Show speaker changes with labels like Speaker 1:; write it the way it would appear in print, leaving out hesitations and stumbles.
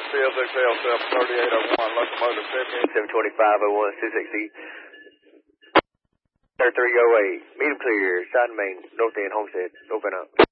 Speaker 1: CSXL 3801, locomotive
Speaker 2: 72501, 660. 3308, medium clear, side main, north end, Homestead, open up.